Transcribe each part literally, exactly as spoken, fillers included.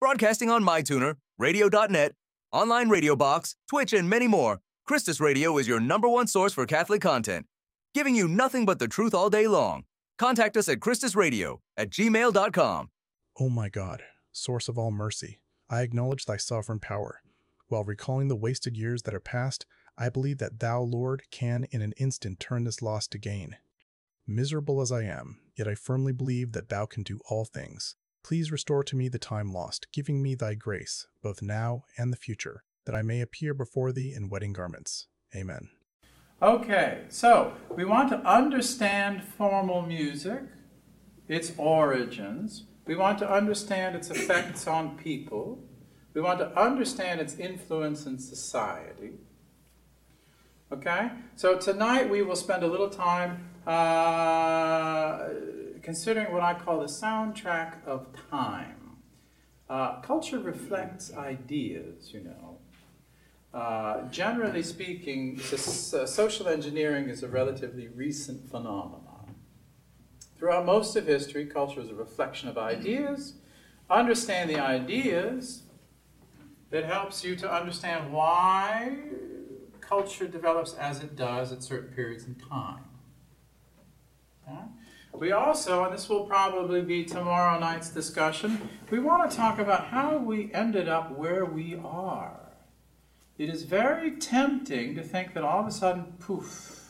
Broadcasting on MyTuner, radio dot net, online radio box, Twitch, and many more, Christus Radio is your number one source for Catholic content, giving you nothing but the truth all day long. Contact us at Christus Radio at gmail dot com. O my God, source of all mercy, I acknowledge thy sovereign power. While recalling the wasted years that are past, I believe that thou, Lord, can in an instant turn this loss to gain. Miserable as I am, yet I firmly believe that thou can do all things. Please restore to me the time lost, giving me thy grace, both now and the future, that I may appear before thee in wedding garments. Amen. Okay, so we want to understand formal music, its origins. We want to understand its effects on people. We want to understand its influence in society. Okay, so tonight we will spend a little time uh, considering what I call the soundtrack of time. Uh, culture reflects ideas, you know. Uh, generally speaking, this, uh, social engineering is a relatively recent phenomenon. Throughout most of history, culture is a reflection of ideas. Understand the ideas that helps you to understand why culture develops as it does at certain periods in time. Okay? We also, and this will probably be tomorrow night's discussion, we want to talk about how we ended up where we are. It is very tempting to think that all of a sudden, poof,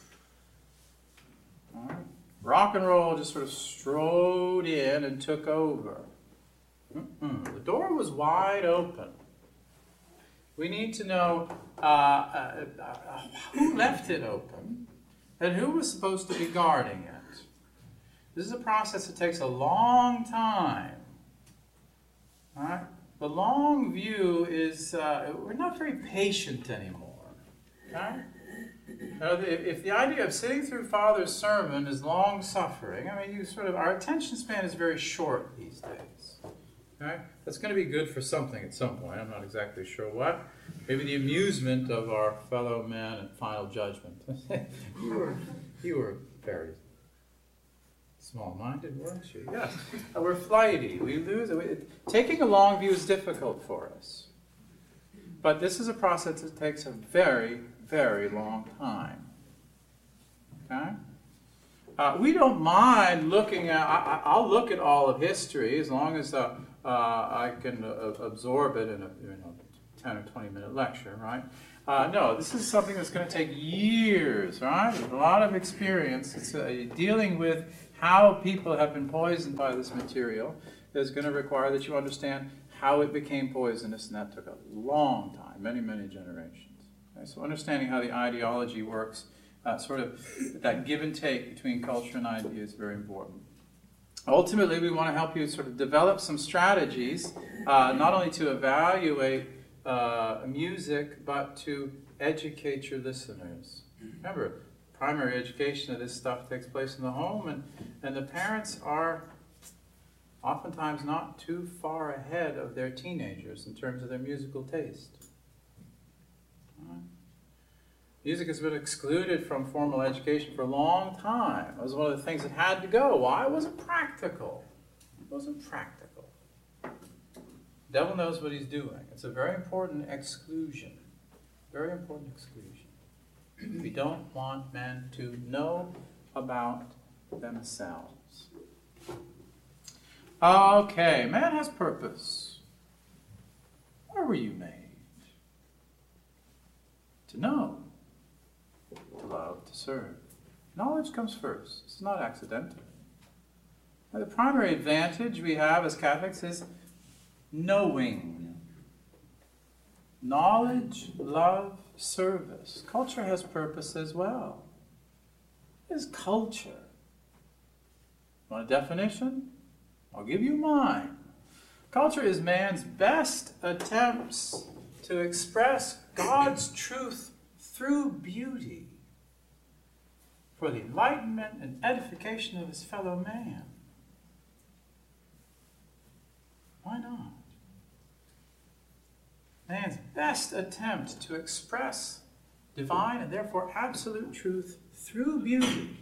all right, rock and roll just sort of strode in and took over. Mm-mm. The door was wide open. We need to know uh, uh, uh, who left it open and who was supposed to be guarding it. This is a process that takes a long time. All right? The long view is, uh, we're not very patient anymore. Okay? Now, if the idea of sitting through Father's sermon is long-suffering, I mean, you sort of, our attention span is very short these days. Okay? That's going to be good for something at some point. I'm not exactly sure what. Maybe the amusement of our fellow men at Final Judgment. you were, you were very small-minded, weren't you? Yes. Uh, we're flighty. We lose. We, taking a long view is difficult for us. But this is a process that takes a very, very long time. Okay? Uh, we don't mind looking at, I, I'll look at all of history as long as uh, uh, I can uh, absorb it in a you know, ten or twenty minute lecture, right? Uh, no, this is something that's going to take years, right? A lot of experience. It's uh, dealing with how people have been poisoned by this material is going to require that you understand how it became poisonous, and that took a long time, many, many generations. Okay? So understanding how the ideology works, uh, sort of that give and take between culture and idea is very important. Ultimately, we want to help you sort of develop some strategies, uh, not only to evaluate uh, music, but to educate your listeners. Remember, primary education of this stuff takes place in the home, and, and the parents are oftentimes not too far ahead of their teenagers in terms of their musical taste. Right? Music has been excluded from formal education for a long time. It was one of the things that had to go. Why? It wasn't practical. It wasn't practical. The devil knows what he's doing. It's a very important exclusion. Very important exclusion. We don't want men to know about themselves. Okay, man has purpose. Why were you made? To know. To love, to serve. Knowledge comes first. It's not accidental. Now, the primary advantage we have as Catholics is knowing. Knowledge, love, service. Culture has purpose as well. What is culture? Want a definition? I'll give you mine. Culture is man's best attempts to express God's truth through beauty for the enlightenment and edification of his fellow man. Why not? Man's best attempt to express divine and therefore absolute truth through beauty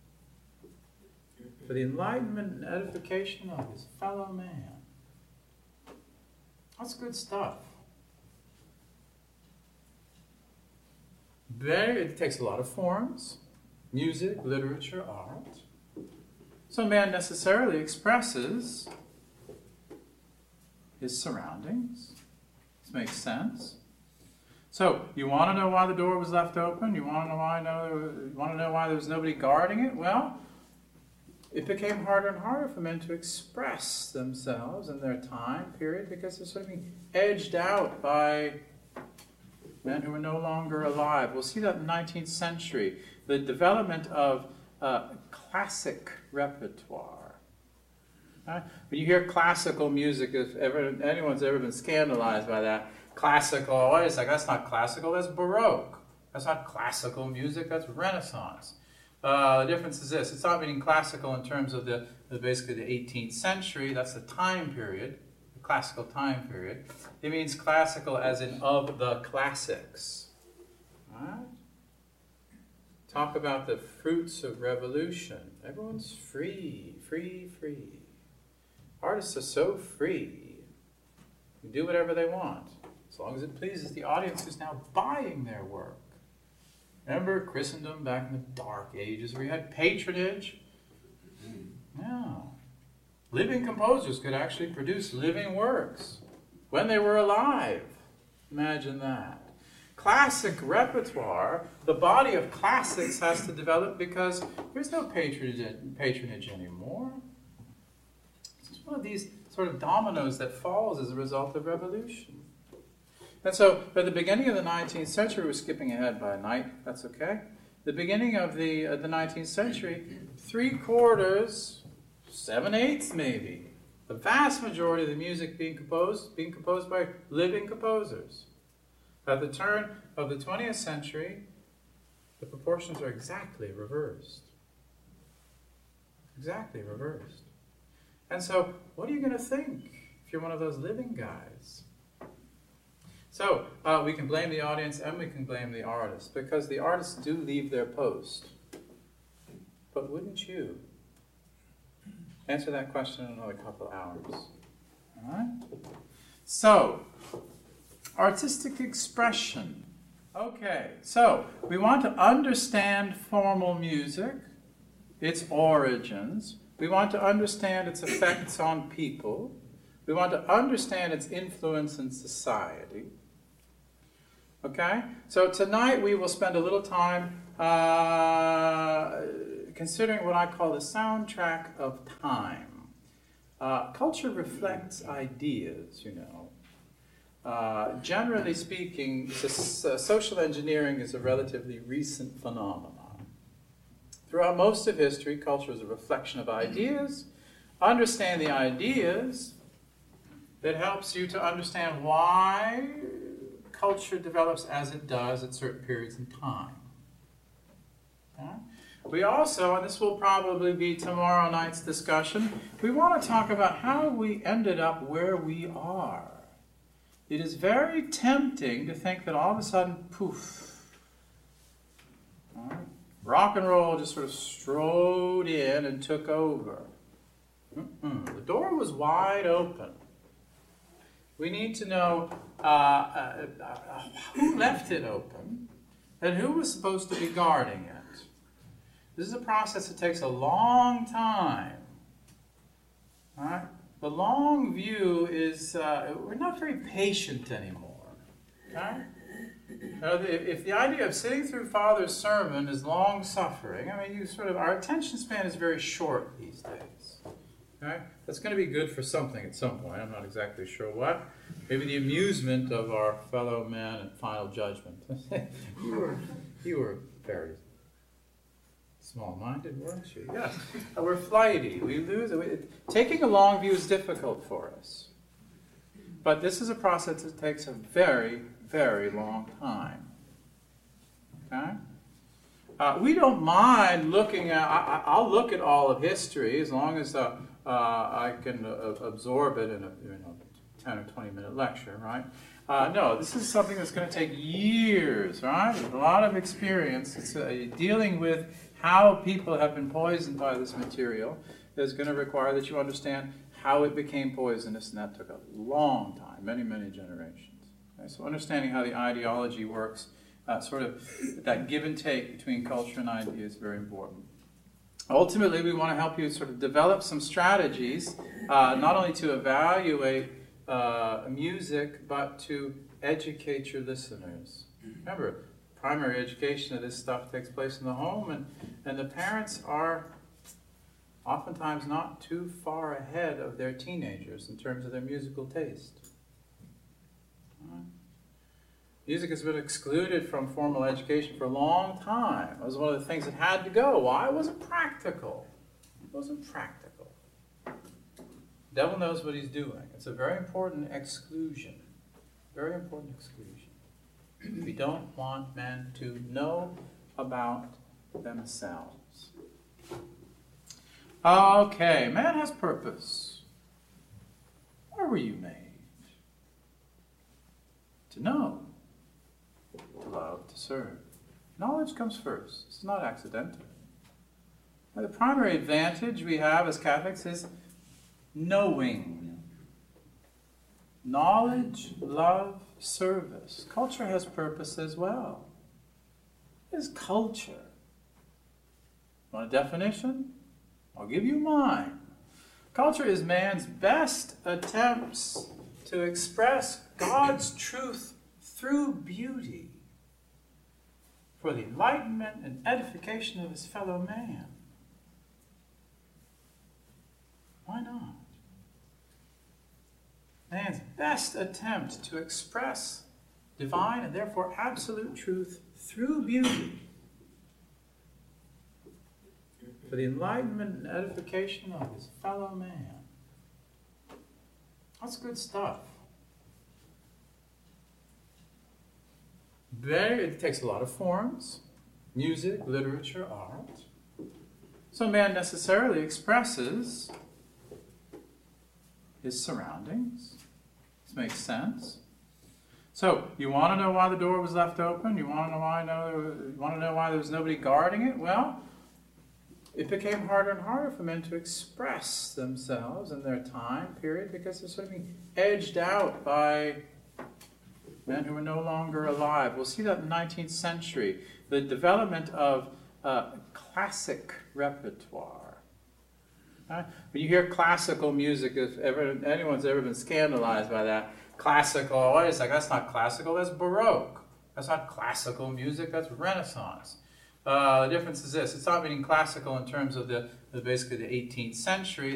for the enlightenment and edification of his fellow man. That's good stuff. Very, it takes a lot of forms: music, literature, art. So man necessarily expresses his surroundings. This makes sense. So you want to know why the door was left open? You want to know why no, you want to know why there was nobody guarding it? Well, it became harder and harder for men to express themselves in their time period because they're sort of being edged out by men who are no longer alive. We'll see that in the nineteenth century. The development of uh, classic repertoire. Right? When you hear classical music, if ever, anyone's ever been scandalized by that, classical, wait a second, that's not classical, that's Baroque. That's not classical music, that's Renaissance. Uh, the difference is this: it's not meaning classical in terms of the, the basically the eighteenth century. That's the time period, the classical time period. It means classical as in of the classics. All right? Talk about the fruits of revolution. Everyone's free, free, free. Artists are so free. They do whatever they want, as long as it pleases the audience who's now buying their work. Remember Christendom back in the Dark Ages where you had patronage? No. Living composers could actually produce living works when they were alive. Imagine that. Classic repertoire, the body of classics has to develop because there's no patronage, patronage anymore. It's just one of these sort of dominoes that falls as a result of revolution. And so, at the beginning of the nineteenth century, we're skipping ahead by a night, that's okay. The beginning of the, uh, the nineteenth century, three quarters, seven eighths maybe, the vast majority of the music being composed, being composed by living composers. At the turn of the twentieth century, the proportions are exactly reversed. Exactly reversed. And so, what are you going to think if you're one of those living guys? So, uh, we can blame the audience and we can blame the artist, because the artists do leave their post. But wouldn't you? Answer that question in another couple hours. All right? So, artistic expression. Okay, so we want to understand formal music, its origins. We want to understand its effects on people. We want to understand its influence in society. Okay? So tonight we will spend a little time uh, considering what I call the soundtrack of time. Uh, culture reflects ideas, you know. Uh, generally speaking, so, social engineering is a relatively recent phenomenon. Throughout most of history, culture is a reflection of ideas. Understand the ideas that helps you to understand why culture develops as it does at certain periods in time. Okay? We also, and this will probably be tomorrow night's discussion, we want to talk about how we ended up where we are. It is very tempting to think that all of a sudden, poof, all right, rock and roll just sort of strode in and took over. Mm-mm. The door was wide open. We need to know uh, uh, uh, who left it open and who was supposed to be guarding it. This is a process that takes a long time. All right? The long view is, uh, we're not very patient anymore. Okay? Now, if the idea of sitting through Father's sermon is long-suffering, I mean, you sort of, our attention span is very short these days. Okay? That's going to be good for something at some point. I'm not exactly sure what. Maybe the amusement of our fellow man at Final Judgment. you were, you were very small-minded, weren't you? Yes. We're flighty. We lose it. Taking a long view is difficult for us. But this is a process that takes a very, very long time. Okay? Uh, we don't mind looking at, I, I'll look at all of history as long as uh, uh, I can uh, absorb it in a you know, ten or twenty minute lecture, right? Uh, no, this is something that's going to take years, right? A lot of experience. It's uh, dealing with how people have been poisoned by this material is going to require that you understand how it became poisonous, and that took a long time, many, many generations. Okay? So understanding how the ideology works, uh, sort of that give and take between culture and idea is very important. Ultimately, we want to help you sort of develop some strategies, uh, not only to evaluate uh, music, but to educate your listeners. Remember, primary education of this stuff takes place in the home, and, and the parents are oftentimes not too far ahead of their teenagers in terms of their musical taste. Right? Music has been excluded from formal education for a long time. It was one of the things that had to go. Why? It wasn't practical. It wasn't practical. The devil knows what he's doing. It's a very important exclusion. Very important exclusion. We don't want men to know about themselves. Okay, man has purpose. Why were you made? To know. To love, to serve. Knowledge comes first. It's not accidental. Now, the primary advantage we have as Catholics is knowing. Knowledge, love, service. Culture has purpose as well. What is culture? Want a definition? I'll give you mine. Culture is man's best attempts to express God's truth through beauty for the enlightenment and edification of his fellow man. Why not? Man's best attempt to express divine and therefore absolute truth through beauty for the enlightenment and edification of his fellow man. That's good stuff. Very, it takes a lot of forms: music, literature, art. So man necessarily expresses his surroundings. This makes sense. So you want to know why the door was left open? You want to know why no, you want to know why there was nobody guarding it? Well, it became harder and harder for men to express themselves in their time period because they're sort of being edged out by men who were no longer alive. We'll see that in the nineteenth century. The development of uh, classic repertoire. Right? When you hear classical music, if ever, anyone's ever been scandalized by that, classical, wait a second, that's not classical, that's Baroque. That's not classical music, that's Renaissance. Uh, the difference is this: it's not meaning classical in terms of the, the basically the eighteenth century.